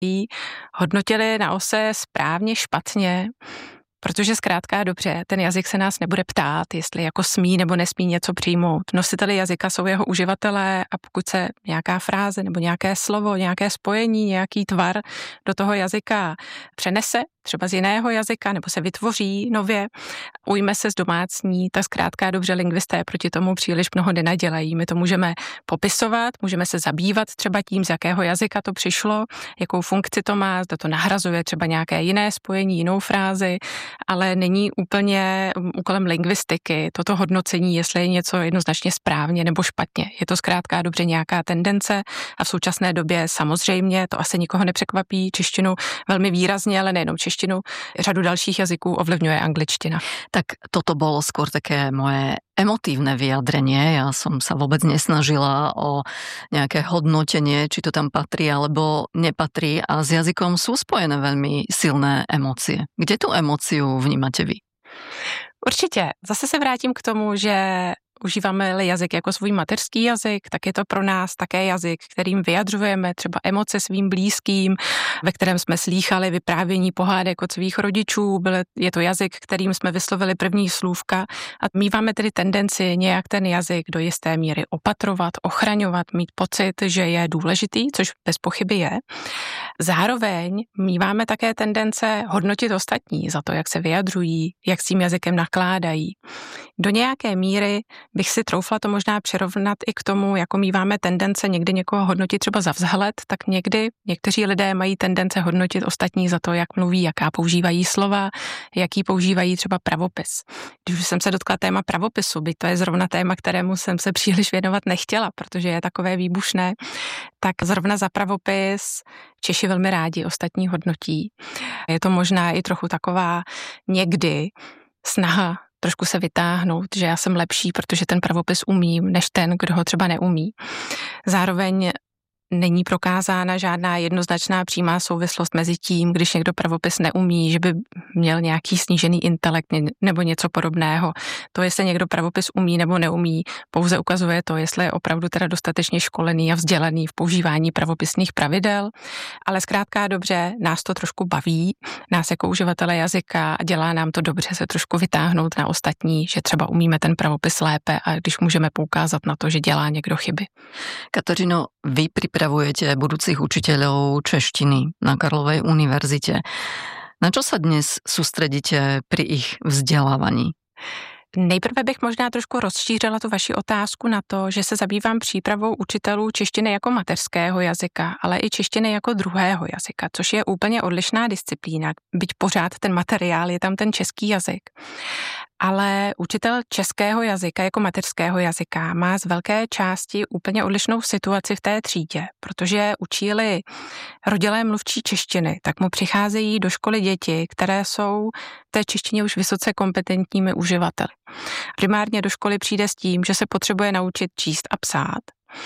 jí hodnotili na ose správně, špatně, protože zkrátka a dobře, ten jazyk se nás nebude ptát, jestli jako smí nebo nesmí něco přijmout. Nositeli jazyka jsou jeho uživatelé a pokud se nějaká fráze nebo nějaké slovo, nějaké spojení, nějaký tvar do toho jazyka přenese, třeba z jiného jazyka, nebo se vytvoří nově, ujme se zdomácní, tak zkrátka a dobře lingvisté proti tomu příliš mnoho nenadělají. My to můžeme popisovat, můžeme se zabývat třeba tím, z jakého jazyka to přišlo, jakou funkci to má, zda to nahrazuje třeba nějaké jiné spojení, jinou frázi, ale není úplně úkolem lingvistiky toto hodnocení, jestli je něco jednoznačně správně nebo špatně. Je to zkrátka a dobře nějaká tendence a v současné době samozřejmě, to asi nikoho nepřekvapí, češtinu velmi výrazně, ale nejenom češtinu, řadu dalších jazyků ovlivňuje angličtina. Tak toto bolo skôr také moje emotívne vyjadrenie. Ja som sa vôbec nesnažila o nejaké hodnotenie, či to tam patrí alebo nepatrí a s jazykom sú spojené veľmi silné emócie. Kde tú emóciu vnímate vy? Určitě. Zase se vrátím k tomu, že užíváme-li jazyk jako svůj mateřský jazyk, tak je to pro nás také jazyk, kterým vyjadřujeme třeba emoce svým blízkým, ve kterém jsme slýchali vyprávění pohádek od svých rodičů, je to jazyk, kterým jsme vyslovili první slůvka a míváme tedy tendenci nějak ten jazyk do jisté míry opatrovat, ochraňovat, mít pocit, že je důležitý, což bez pochyby je. Zároveň míváme také tendence hodnotit ostatní za to, jak se vyjadřují, jak s tím jazykem nakládají. Do nějaké míry bych si troufla to možná přirovnat i k tomu, jako míváme tendence někdy někoho hodnotit třeba za vzhled, tak někdy někteří lidé mají tendence hodnotit ostatní za to, jak mluví, jaká používají slova, jaký používají třeba pravopis. Když už jsem se dotkla téma pravopisu, byť to je zrovna téma, kterému jsem se příliš věnovat nechtěla, protože je takové výbušné, tak zrovna za pravopis Češi velmi rádi ostatní hodnotí. Je to možná i trochu taková někdy snaha trošku se vytáhnout, že já jsem lepší, protože ten pravopis umím, než ten, kdo ho třeba neumí. Zároveň není prokázána žádná jednoznačná přímá souvislost mezi tím, když někdo pravopis neumí, že by měl nějaký snížený intelekt nebo něco podobného. To, jestli někdo pravopis umí nebo neumí, pouze ukazuje to, jestli je opravdu teda dostatečně školený a vzdělaný v používání pravopisných pravidel, ale zkrátka dobře, nás to trošku baví, nás jako uživatele jazyka a dělá nám to dobře se trošku vytáhnout na ostatní, že třeba umíme ten pravopis lépe a když můžeme poukázat na to, že dělá někdo chyby. Kateřino, vy pripravujete budúcich učiteľov češtiny na Karlovej univerzite. Na čo sa dnes sústredíte pri ich vzdelávaní? Nejprve bych možná trošku rozšířila tu vaši otázku na to, že se zabývám přípravou učitelů češtiny jako mateřského jazyka, ale i češtiny jako druhého jazyka, což je úplně odlišná disciplína, byť pořád ten materiál je tam ten český jazyk. Ale učitel českého jazyka jako mateřského jazyka má z velké části úplně odlišnou situaci v té třídě, protože učí-li rodilé mluvčí češtiny, tak mu přicházejí do školy děti, které jsou v té češtině už vysoce kompetentními uživateli. Primárně do školy přijde s tím, že se potřebuje naučit číst a psát.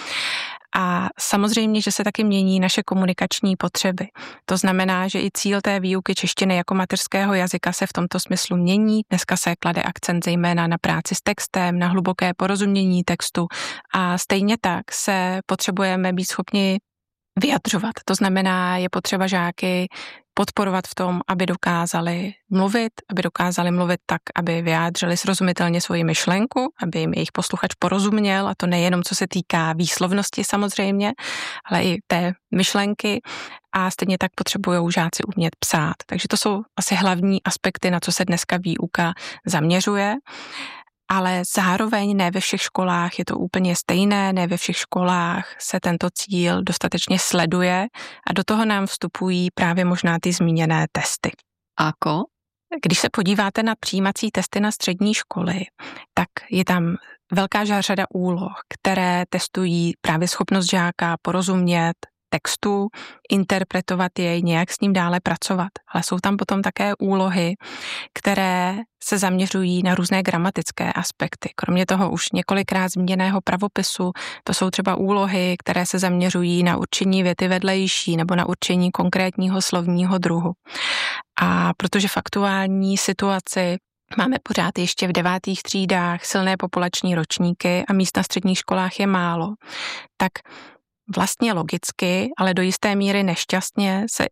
A samozřejmě, že se taky mění naše komunikační potřeby. To znamená, že i cíl té výuky češtiny jako mateřského jazyka se v tomto smyslu mění. Dneska se klade akcent zejména na práci s textem, na hluboké porozumění textu a stejně tak se potřebujeme být schopni vyjadřovat. To znamená, je potřeba žáky podporovat v tom, aby dokázali mluvit tak, aby vyjádřili srozumitelně svoji myšlenku, aby jim jejich posluchač porozuměl, a to nejenom co se týká výslovnosti samozřejmě, ale i té myšlenky, a stejně tak potřebují žáci umět psát. Takže to jsou asi hlavní aspekty, na co se dneska výuka zaměřuje. Ale zároveň ne ve všech školách je to úplně stejné, ne ve všech školách se tento cíl dostatečně sleduje a do toho nám vstupují právě možná ty zmíněné testy. Ako? Když se podíváte na přijímací testy na střední školy, tak je tam velká řada úloh, které testují právě schopnost žáka porozumět textu, interpretovat jej, nějak s ním dále pracovat. Ale jsou tam potom také úlohy, které se zaměřují na různé gramatické aspekty. Kromě toho už několikrát zmíněného pravopisu, to jsou třeba úlohy, které se zaměřují na určení věty vedlejší nebo na určení konkrétního slovního druhu. A protože v aktuální situaci máme pořád ještě v 9. třídách silné populační ročníky a míst na středních školách je málo, tak vlastně logicky, ale do jisté míry nešťastně se